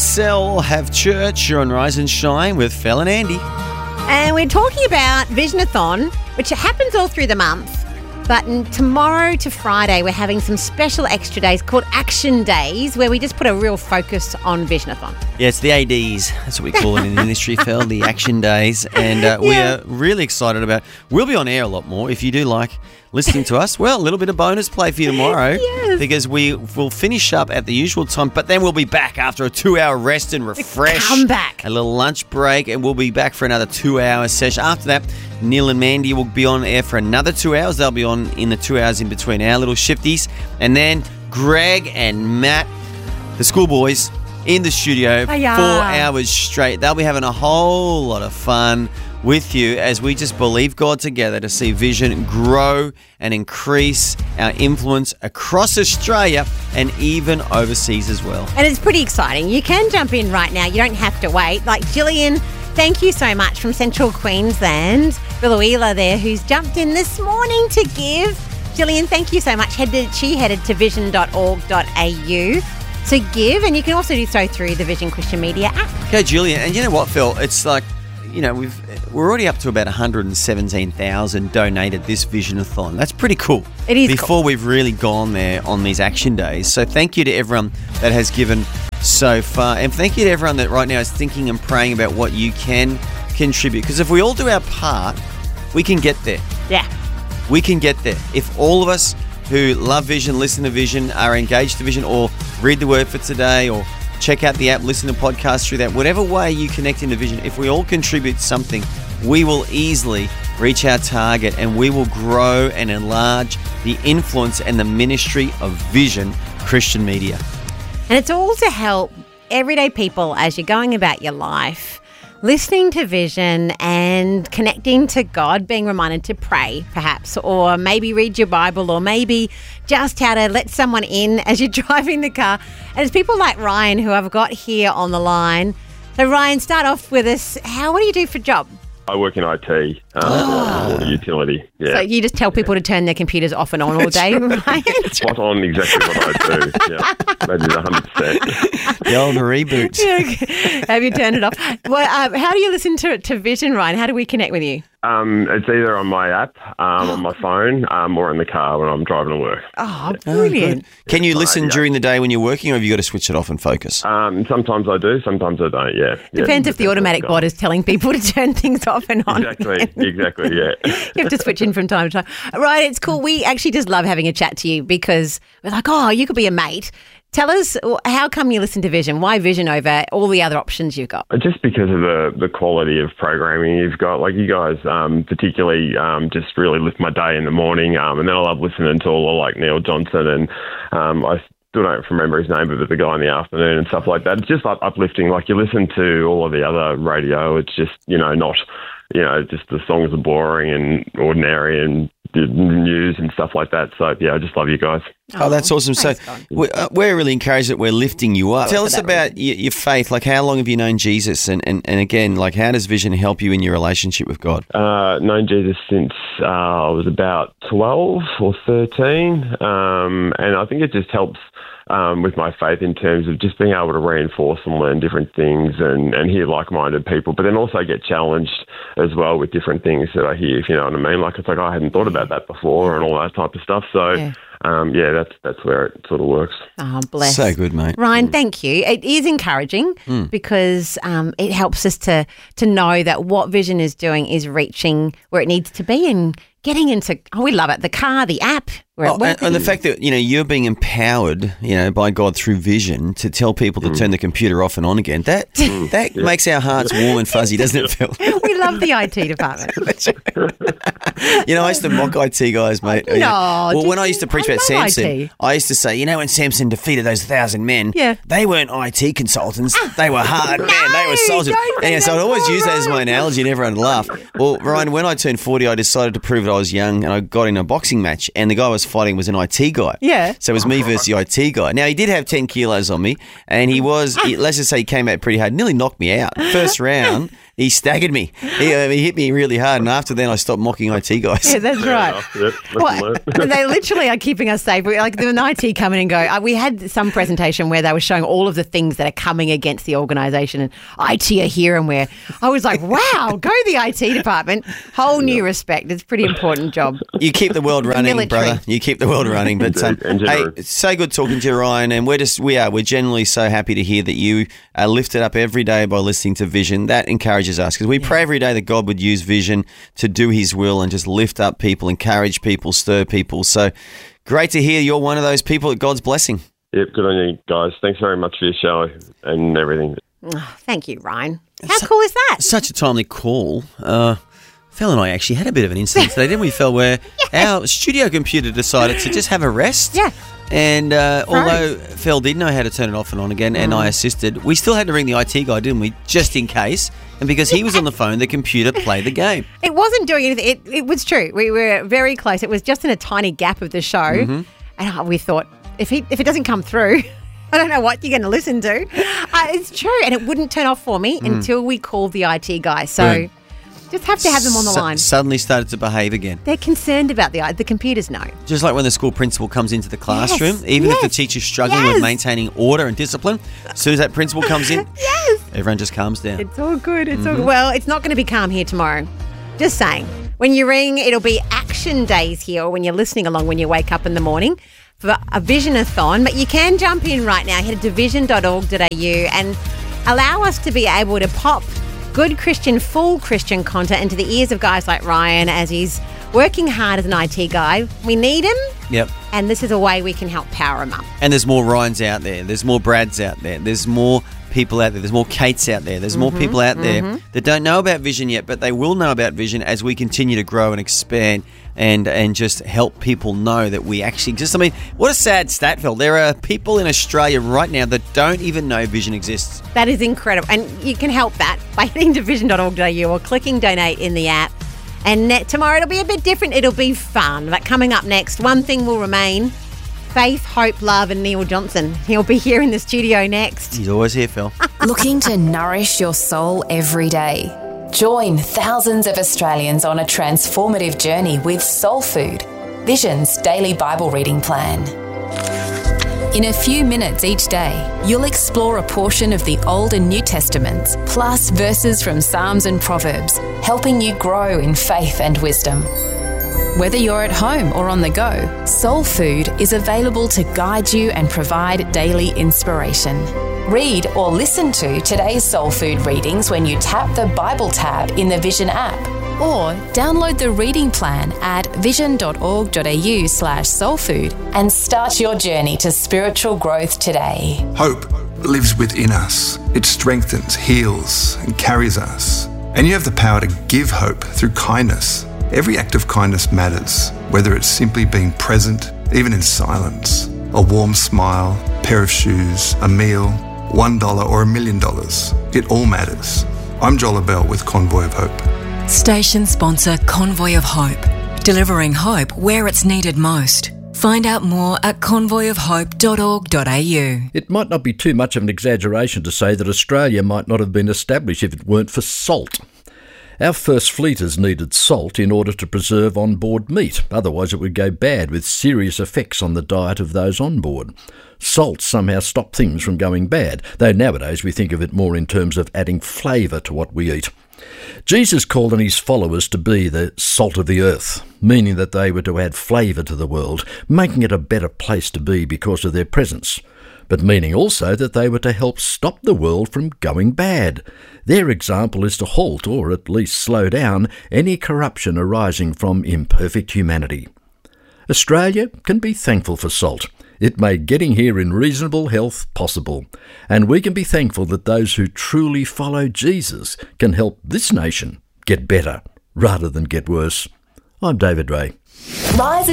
ESL have church. You're on Rise and Shine with Phil and Andy. And we're talking about Visionathon, which happens all through the month. But tomorrow to Friday, we're having some special extra days called Action Days, where we just put a real focus on Visionathon. Yeah, it's the ADs. That's what we call it in the industry, Phil, the Action Days. And we are really excited about. We'll be on air a lot more if you do like listening to us. Well, a little bit of bonus play for you tomorrow. Yes. Because we will finish up at the usual time, but then we'll be back after a 2-hour rest and refresh. Come back. A little lunch break, and we'll be back for another 2-hour session. After that, Neil and Mandy will be on air for another 2 hours. They'll be on in the 2 hours in between our little shifties. And then Greg and Matt, the schoolboys, in the studio 4 hours straight. They'll be having a whole lot of fun with you as we just believe God together to see Vision grow and increase our influence across Australia and even overseas as well. And it's pretty exciting. You can jump in right now. You don't have to wait. Like Gillian, thank you so much from Central Queensland. Biloela there, who's jumped in this morning to give. Gillian, thank you so much. She headed to vision.org.au. So give, and you can also do so through the Vision Christian Media app. Okay, Gillian, and you know what, Phil? It's like, you know, we're already up to about 117,000 donated this Visionathon. That's pretty cool. It is Before we've really gone there on these action days. So thank you to everyone that has given so far. And thank you to everyone that right now is thinking and praying about what you can contribute. Because if we all do our part, we can get there. Yeah. We can get there. If all of us who love Vision, listen to Vision, are engaged to Vision, or read the word for today, or check out the app, listen to podcasts through that, whatever way you connect into Vision, if we all contribute something, we will easily reach our target and we will grow and enlarge the influence and the ministry of Vision Christian Media. And it's all to help everyday people as you're going about your life, listening to Vision and connecting to God, being reminded to pray perhaps, or maybe read your Bible, or maybe just how to let someone in as you're driving the car. And it's people like Ryan who I've got here on the line. So Ryan, start off with us. What do you do for a job? I work in IT, water utility. Yeah. So you just tell people to turn their computers off and on all day, right? Spot on exactly what I do. Yeah, maybe 100%. The old reboot. Have you turned it off? Well, how do you listen to Vision, Ryan? How do we connect with you? It's either on my app, on my phone, or in the car when I'm driving to work. Oh, brilliant. Can you listen during the day when you're working, or have you got to switch it off and focus? Sometimes I do, sometimes I don't, yeah. Depends if the automatic bot is telling people to turn things off and on. Exactly, yeah. You have to switch in from time to time. Right, it's cool. We actually just love having a chat to you because we're like, oh, you could be a mate. Tell us, how come you listen to Vision? Why Vision over all the other options you've got? Just because of the quality of programming you've got. Like you guys particularly just really lift my day in the morning. And then I love listening to all like Neil Johnson and I still don't remember his name, but the guy in the afternoon and stuff like that. It's just uplifting. Like you listen to all of the other radio, it's just, not, just the songs are boring and ordinary and the news and stuff like that. So, yeah, I just love you guys. Oh, that's awesome. So we're really encouraged that we're lifting you up. Tell us about your faith. Like, how long have you known Jesus? And again, like, how does Vision help you in your relationship with God? Known Jesus since I was about 12 or 13. And I think it just helps with my faith in terms of just being able to reinforce and learn different things and hear like-minded people, but then also get challenged as well with different things that I hear, if you know what I mean. Like, it's like, I hadn't thought about that before and all that type of stuff. So, that's where it sort of works. Oh, bless. So good, mate. Ryan, thank you. It is encouraging because it helps us to know that what Vision is doing is reaching where it needs to be and getting into, we love it, the car, the app. And the fact that, you're being empowered, by God through Vision to tell people to turn the computer off and on again, that makes our hearts warm and fuzzy, doesn't it, Phil? We love the IT department. I used to mock IT guys, mate. No. When I used to preach about Samson, IT. I used to say, when Samson defeated those 1,000 men, they weren't IT consultants. They were hard men. They were soldiers. Anyway, so I'd always use that as my analogy and everyone would laugh. Well, Ryan, when I turned 40, I decided to prove that I was young and I got in a boxing match and the guy I was fighting was an IT guy. Yeah. So it was me versus the IT guy. Now, he did have 10 kilos on me and let's just say he came out pretty hard, nearly knocked me out. First round, he staggered me. He hit me really hard, and after then I stopped mocking IT guys. Yeah, that's right. Yep, Well, they literally are keeping us safe. Like the IT come in and go. We had some presentation where they were showing all of the things that are coming against the organisation, and IT are here, and I was like, wow, go the IT department. Whole new respect. It's a pretty important job. You keep the world running, Military. brother. You keep the world running. But hey, it's so good talking to you, Ryan, and we're genuinely so happy to hear that you are lifted up every day by listening to Vision. That encourages us because we pray every day that God would use Vision to do His will and just lift up people, encourage people, stir people. So great to hear you're one of those people that God's blessing. Yep, good on you guys. Thanks very much for your show and everything. Oh, thank you, Ryan. How cool is that? Such a timely call. Phil and I actually had a bit of an incident today, didn't we, Phil, where our studio computer decided to just have a rest. Yeah. And although Phil did know how to turn it off and on again, and I assisted, we still had to ring the IT guy, didn't we, just in case. And because he was on the phone, the computer played the game. It wasn't doing anything. It was true. We were very close. It was just in a tiny gap of the show. Mm-hmm. And we thought, if it doesn't come through, I don't know what you're going to listen to. It's true. And it wouldn't turn off for me until we called the IT guy. So just have to have them on the line. Suddenly started to behave again. They're concerned about the computers know. Just like when the school principal comes into the classroom, even if the teacher's struggling with maintaining order and discipline, as soon as that principal comes in, everyone just calms down. It's all good. It's all good. Well, it's not going to be calm here tomorrow. Just saying. When you ring, it'll be action days here, or when you're listening along when you wake up in the morning for a Vision-a-thon. But you can jump in right now. Head to vision.org.au and allow us to be able to pop good Christian, full Christian content into the ears of guys like Ryan as he's working hard as an IT guy. We need him. Yep. And this is a way we can help power him up. And there's more Ryans out there. There's more Brads out there. There's more people out there. There's more Kates out there. There's more people out there that don't know about Vision yet, but they will know about Vision as we continue to grow and expand and just help people know that we actually exist. I mean, what a sad stat, Phil. There are people in Australia right now that don't even know Vision exists. That is incredible. And you can help that by heading to vision.org.au or clicking donate in the app. And tomorrow it'll be a bit different. It'll be fun. But coming up next, one thing will remain. Faith, Hope, Love and Neil Johnson. He'll be here in the studio next. He's always here, Phil. Looking to nourish your soul every day? Join thousands of Australians on a transformative journey with Soul Food, Vision's daily Bible reading plan. In a few minutes each day, you'll explore a portion of the Old and New Testaments, plus verses from Psalms and Proverbs, helping you grow in faith and wisdom. Whether you're at home or on the go, Soul Food is available to guide you and provide daily inspiration. Read or listen to today's Soul Food readings when you tap the Bible tab in the Vision app, or download the reading plan at vision.org.au/soulfood and start your journey to spiritual growth today. Hope lives within us. It strengthens, heals, and carries us. And you have the power to give hope through kindness. Every act of kindness matters, whether it's simply being present, even in silence. A warm smile, a pair of shoes, a meal, $1 or $1 million. It all matters. I'm Joel Abell with Convoy of Hope. Station sponsor Convoy of Hope, delivering hope where it's needed most. Find out more at convoyofhope.org.au. It might not be too much of an exaggeration to say that Australia might not have been established if it weren't for salt. Our first fleeters needed salt in order to preserve on-board meat, otherwise it would go bad with serious effects on the diet of those on board. Salt somehow stopped things from going bad, though nowadays we think of it more in terms of adding flavour to what we eat. Jesus called on his followers to be the salt of the earth, meaning that they were to add flavour to the world, making it a better place to be because of their presence, but meaning also that they were to help stop the world from going bad. Their example is to halt, or at least slow down, any corruption arising from imperfect humanity. Australia can be thankful for salt. It made getting here in reasonable health possible, and we can be thankful that those who truly follow Jesus can help this nation get better rather than get worse. I'm David Ray. Rise